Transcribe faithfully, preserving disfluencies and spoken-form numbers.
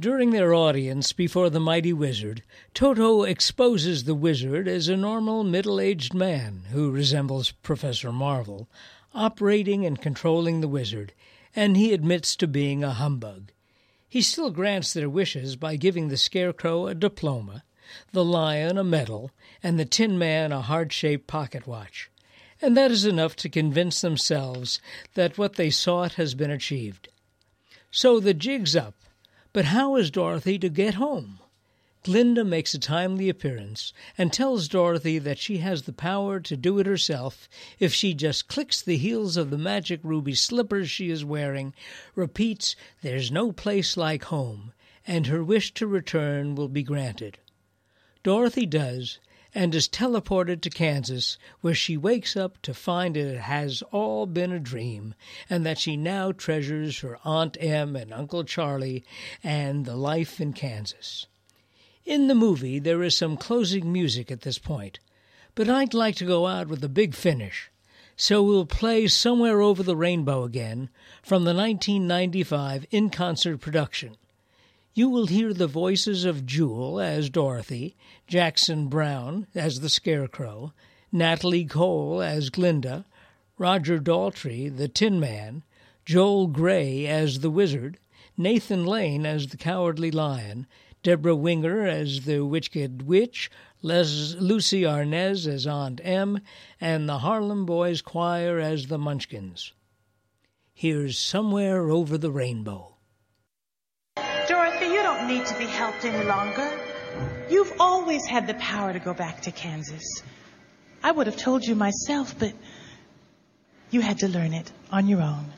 During their audience before the mighty wizard, Toto exposes the wizard as a normal middle-aged man who resembles Professor Marvel, operating and controlling the wizard, and he admits to being a humbug. He still grants their wishes by giving the Scarecrow a diploma, the Lion a medal, and the Tin Man a heart-shaped pocket watch. And that is enough to convince themselves that what they sought has been achieved. So the jig's up. But how is Dorothy to get home? Glinda makes a timely appearance and tells Dorothy that she has the power to do it herself if she just clicks the heels of the magic ruby slippers she is wearing, repeats, "There's no place like home," and her wish to return will be granted. Dorothy does, and is teleported to Kansas, where she wakes up to find it has all been a dream, and that she now treasures her Aunt Em and Uncle Charlie and the life in Kansas. In the movie, there is some closing music at this point, but I'd like to go out with a big finish, so we'll play Somewhere Over the Rainbow again from the nineteen ninety-five in-concert production. You will hear the voices of Jewel as Dorothy, Jackson Browne as the Scarecrow, Natalie Cole as Glinda, Roger Daltrey, the Tin Man, Joel Grey as the Wizard, Nathan Lane as the Cowardly Lion, Deborah Winger as the Wicked Witch, Les- Lucy Arnaz as Aunt Em, and the Harlem Boys Choir as the Munchkins. Here's Somewhere Over the Rainbow. Dorothy, you don't need to be helped any longer. You've always had the power to go back to Kansas. I would have told you myself, but you had to learn it on your own.